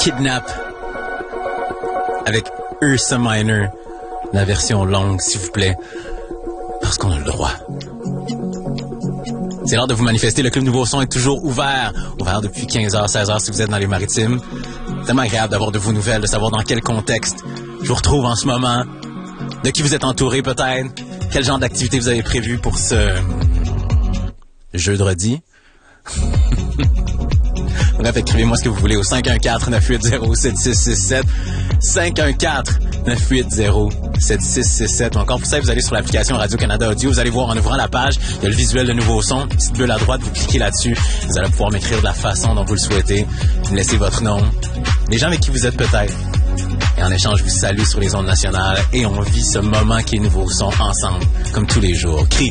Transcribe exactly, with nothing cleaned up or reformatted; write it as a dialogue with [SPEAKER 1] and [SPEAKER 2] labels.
[SPEAKER 1] Kidnap avec Ursa Minor, la version longue, s'il vous plaît, parce qu'on a le droit. C'est l'heure de vous manifester. Le Club Nouveau Son est toujours ouvert. Ouvert depuis quinze heures, seize heures si vous êtes dans les Maritimes. C'est tellement agréable d'avoir de vos nouvelles, de savoir dans quel contexte je vous retrouve en ce moment. De qui vous êtes entouré peut-être. Quel genre d'activité vous avez prévu pour ce jeudi. Bref, écrivez-moi ce que vous voulez au cinq un quatre, neuf huit zéro, sept six six sept. cinq un quatre, neuf huit zéro, sept six six sept. Ou encore, pour ça, vous allez sur l'application Radio-Canada Audio. Vous allez voir en ouvrant la page, il y a le visuel de Nouveau Son. Petite bulle à droite, vous cliquez là-dessus. Vous allez pouvoir m'écrire de la façon dont vous le souhaitez. Vous me laissez votre nom. Les gens avec qui vous êtes peut-être. Et en échange, je vous salue sur les ondes nationales. Et on vit ce moment qui est Nouveau Son ensemble, comme tous les jours. Crie.